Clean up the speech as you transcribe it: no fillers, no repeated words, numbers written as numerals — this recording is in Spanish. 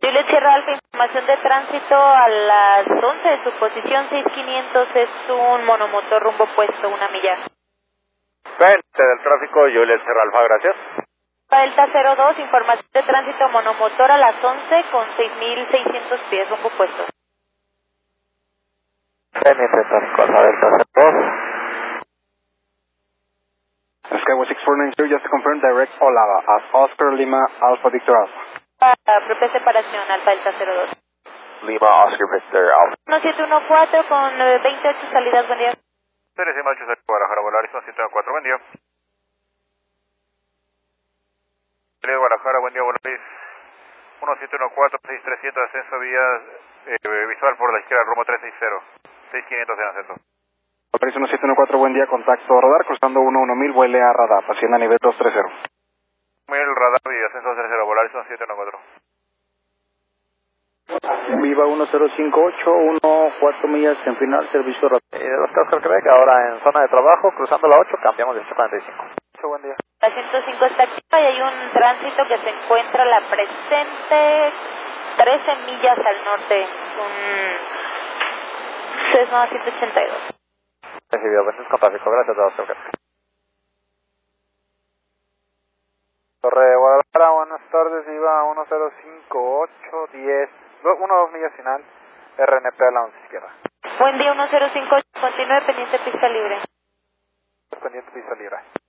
Juliet Sierra Alfa, información de tránsito a las 11 de su posición 6500, es un monomotor rumbo opuesto, 1 milla. Frente del tráfico, Juliet Sierra Alfa, gracias. Delta 02, información de tránsito monomotor a las 11 con 6600 pies, rumbo opuesto. Frente tráfico, Delta 02. Skyway 6490, just to confirm, direct Olava as Oscar Lima Alpha Victor Alpha. Propia separación, Alfa Delta 02. Lima Oscar Victor Alpha. 1714 con 28 salidas, buen día. 018 Guadalajara, Horizon 114, buen día. Guadalajara, buen día, Volaris 1714, 6300, ascenso vía visual por la izquierda, rumbo 360, 6500 en ascenso. Volaris 1714, buen día, contacto radar, cruzando 11000, vuele a radar, hacienda a nivel 230. El radar y ascenso 30, Volaris 1714. Viva 1058, 4 millas en final, servicio rápido. Oscar Quebec, ahora en zona de trabajo, cruzando la 8, cambiamos de 845. Buen día. La 105 está activa y hay un tránsito que se encuentra a la presente 13 millas al norte, un Cessna 182. Recibido, gracias con tráfico, gracias a Oscar Quebec. Torre de Guadalajara, buenas tardes, Viva 105810, 2 millas final, RNP a la 11 izquierda. Buen día 1058, continúe pendiente pista libre. Pendiente pista libre.